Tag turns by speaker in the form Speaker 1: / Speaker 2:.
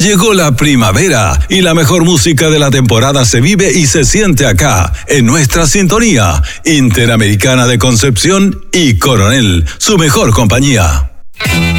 Speaker 1: Llegó la primavera y la mejor música de la temporada se vive y se siente acá, en nuestra sintonía, Interamericana de Concepción y Coronel, su mejor compañía.